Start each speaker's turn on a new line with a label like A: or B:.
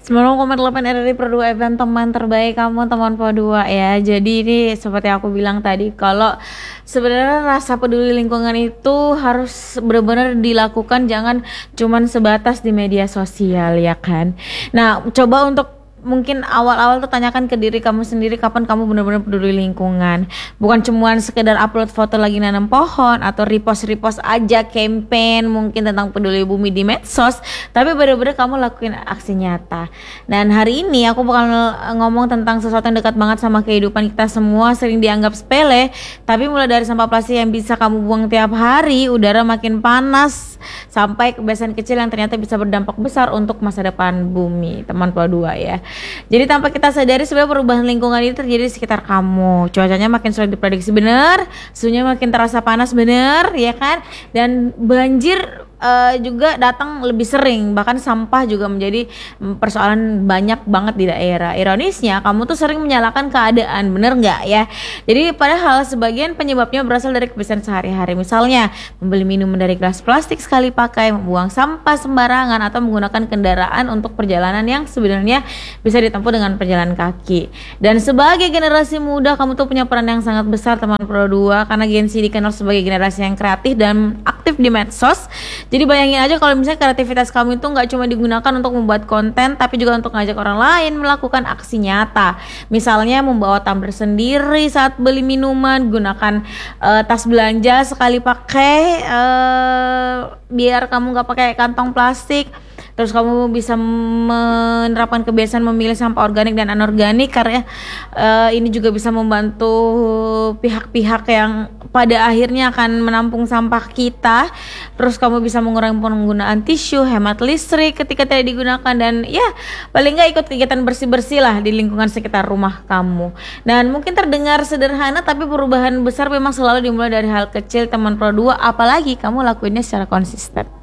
A: 90,8 RRI Pro 2 FM, teman terbaik kamu, teman Pro 2 ya. Jadi ini seperti aku bilang tadi, kalau sebenarnya rasa peduli lingkungan itu harus benar-benar dilakukan, jangan cuman sebatas di media sosial ya kan. Nah, coba untuk mungkin awal-awal tuh tanyakan ke diri kamu sendiri, kapan kamu benar-benar peduli lingkungan. Bukan cuman sekedar upload foto lagi nanam pohon atau repost aja campaign mungkin tentang peduli bumi di medsos, tapi benar-benar kamu lakuin aksi nyata. Dan hari ini aku bakal ngomong tentang sesuatu yang dekat banget sama kehidupan kita semua, sering dianggap sepele, tapi mulai dari sampah plastik yang bisa kamu buang tiap hari, udara makin panas, sampai kebiasaan kecil yang ternyata bisa berdampak besar untuk masa depan bumi, teman Pro 2 ya. Jadi tanpa kita sadari sebenarnya perubahan lingkungan itu terjadi di sekitar kamu. Cuacanya makin sulit diprediksi bener, suhunya makin terasa panas bener, ya kan? Dan banjir juga datang lebih sering, bahkan sampah juga menjadi persoalan banyak banget di daerah. Ironisnya kamu tuh sering menyalahkan keadaan, bener nggak ya? Jadi padahal sebagian penyebabnya berasal dari kebiasaan sehari-hari, misalnya membeli minuman dari gelas plastik sekali pakai, membuang sampah sembarangan, atau menggunakan kendaraan untuk perjalanan yang sebenarnya bisa ditempuh dengan perjalanan kaki. Dan sebagai generasi muda, kamu tuh punya peran yang sangat besar, teman Pro 2, karena Gen Z dikenal sebagai generasi yang kreatif dan aktif di medsos. Jadi bayangin aja kalau misalnya kreativitas kamu itu nggak cuma digunakan untuk membuat konten, tapi juga untuk ngajak orang lain melakukan aksi nyata. Misalnya membawa tumbler sendiri saat beli minuman, gunakan tas belanja sekali pakai, biar kamu nggak pakai kantong plastik. Terus kamu bisa menerapkan kebiasaan memilih sampah organik dan anorganik, karena ini juga bisa membantu pihak-pihak yang pada akhirnya akan menampung sampah kita. Terus kamu bisa mengurangi penggunaan tisu, hemat listrik ketika tidak digunakan, dan ya paling nggak ikut kegiatan bersih-bersih lah di lingkungan sekitar rumah kamu. Dan mungkin terdengar sederhana, tapi perubahan besar memang selalu dimulai dari hal kecil, teman Pro 2, apalagi kamu lakuinnya secara konsisten.